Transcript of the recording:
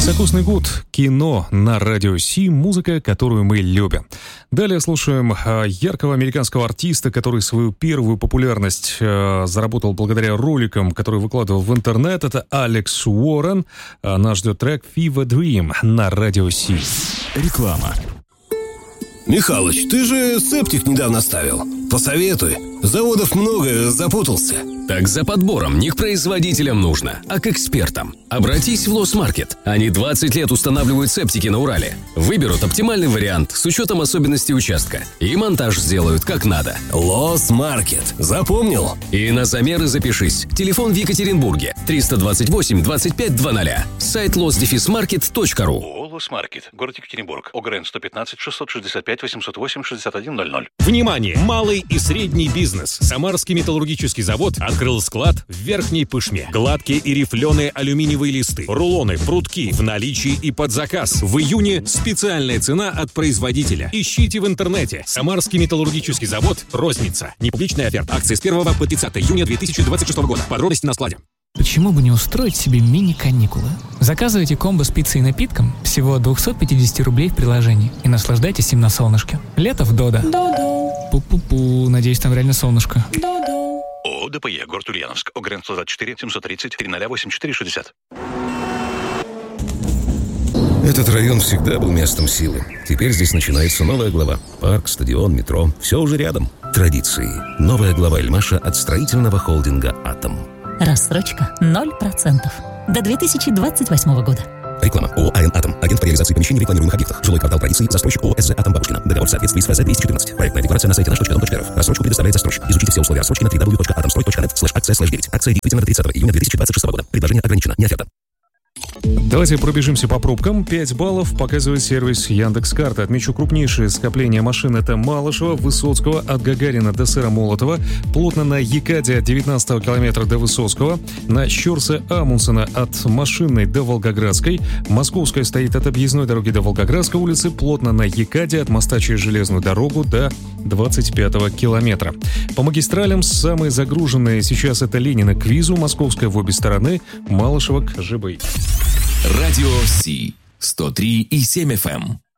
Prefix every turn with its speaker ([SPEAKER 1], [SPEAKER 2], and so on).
[SPEAKER 1] Високосный год, кино на радио Си, музыка, которую мы любим. Далее слушаем яркого американского артиста, который свою первую популярность заработал благодаря роликам, которые выкладывал в интернет. Это Алекс Уоррен. Нас ждет трек «Fever Dream» на радио Си.
[SPEAKER 2] Реклама.
[SPEAKER 3] Михалыч, ты же септик недавно ставил. Посоветуй. Заводов много, запутался.
[SPEAKER 2] Так за подбором не к производителям нужно, а к экспертам. Обратись в Лосмаркет. Они 20 лет устанавливают септики на Урале. Выберут оптимальный вариант с учетом особенностей участка. И монтаж сделают как надо.
[SPEAKER 3] Лосмаркет. Запомнил?
[SPEAKER 2] И на замеры запишись. Телефон в Екатеринбурге 328 25 00. Сайт losdefismarket.ru.
[SPEAKER 4] ООО «Лосмаркет», город Екатеринбург, ОГРН 115 665 808 6100.
[SPEAKER 5] Внимание! Малый и средний бизнес. Самарский металлургический завод открыл склад в Верхней Пышме. Гладкие и рифленые алюминиевые листы, рулоны, прутки в наличии и под заказ. В июне специальная цена от производителя. Ищите в интернете. Самарский металлургический завод «Розница». Непубличная оферта. Акции с 1 по 30 июня 2026 года. Подробности на складе.
[SPEAKER 6] Почему бы не устроить себе мини-каникулы? Заказывайте комбо с пиццей и напитком всего от 250 рублей в приложении и наслаждайтесь им на солнышке. Лето в Додо. Пу-пу-пу, надеюсь, там реально солнышко.
[SPEAKER 4] ООО ДПЕ, город Ульяновск, ОГРН 124 730 308460.
[SPEAKER 3] Этот район всегда был местом силы. Теперь здесь начинается новая глава. Парк, стадион, метро. Все уже рядом. Традиции. Новая глава Эльмаша от строительного холдинга «Атом».
[SPEAKER 7] Рассрочка 0% до 2028 года.
[SPEAKER 3] Реклама. ООО «АН Атом». Агент по реализации помещений в рекламируемых объектах. Жилой квартал традиции. Застройщик ООО СЗ «Атом Бабушкина». Договор в соответствии с ФЗ 214. Проектная декларация на сайте наш.дом.рф. Рассрочку предоставляет застройщик. Изучите все условия рассрочки на www.atomsтрой.net/акция/9. Акция действительно до 30 июня 2026 года. Предложение ограничено. Не оферта.
[SPEAKER 1] Давайте пробежимся по пробкам. 5 баллов показывает сервис Яндекс.Карта. Отмечу крупнейшее скопление машин. Это Малышева, Высоцкого, от Гагарина до Сыромолотова. Плотно на Екаде от 19 километра до Высоцкого. На Щорсе Амундсена от Машинной до Волгоградской. Московская стоит от объездной дороги до Волгоградской улицы. Плотно на Екаде от моста через железную дорогу до 25 километра. По магистралям самые загруженные сейчас это Ленина к Визу, Московская в обе стороны, Малышева к ЖБ.
[SPEAKER 8] Радио Си 103,7 FM.